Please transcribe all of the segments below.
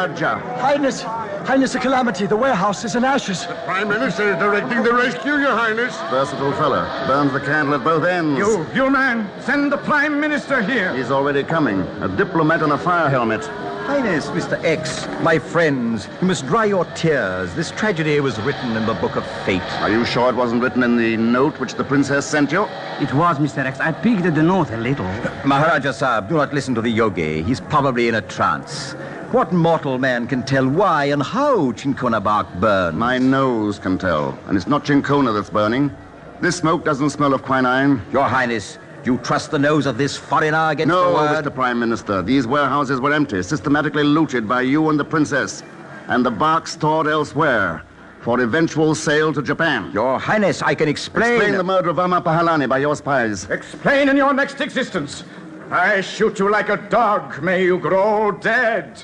Maharaja. Highness, a calamity. The warehouse is in ashes. The Prime Minister is directing the rescue, Your Highness. Versatile fella. Burns the candle at both ends. You man, send the Prime Minister here. He's already coming. A diplomat in a fire helmet. Highness, Mr. X, my friends, you must dry your tears. This tragedy was written in the Book of Fate. Are you sure it wasn't written in the note which the princess sent you? It was, Mr. X. I picked the note a little. Maharaja Sahib, do not listen to the yogi. He's probably in a trance. What mortal man can tell why and how Chincona bark burns? My nose can tell. And it's not Chincona that's burning. This smoke doesn't smell of quinine. Your Highness, you trust the nose of this foreigner against the word? No, Mr. Prime Minister. These warehouses were empty, systematically looted by you and the princess, and the bark stored elsewhere for eventual sale to Japan. Your Highness, I can explain... Explain the murder of Ama Pahalani by your spies. Explain in your next existence. I shoot you like a dog. May you grow dead.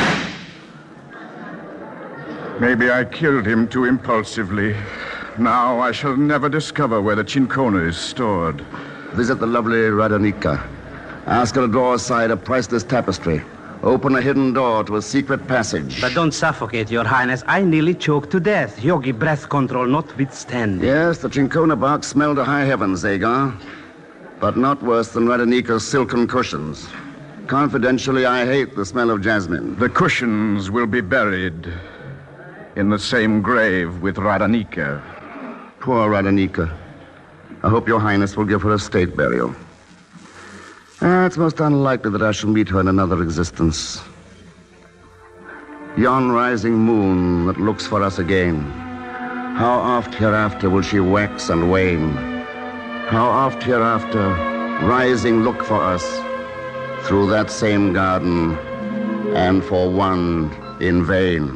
Maybe I killed him too impulsively. Now I shall never discover where the Chincona is stored. Visit the lovely Radanika. Ask her to draw aside a priceless tapestry. Open a hidden door to a secret passage. But don't suffocate, Your Highness. I nearly choked to death. Yogi breath control notwithstanding. Yes, the Chincona bark smelled to high heavens, Agar. But not worse than Radanika's silken cushions. Confidentially, I hate the smell of jasmine. The cushions will be buried in the same grave with Radanika. Poor Radanika. I hope Your Highness will give her a state burial. It's most unlikely that I shall meet her in another existence. Yon rising moon that looks for us again. How oft hereafter will she wax and wane? How oft hereafter rising look for us through that same garden, and for one in vain.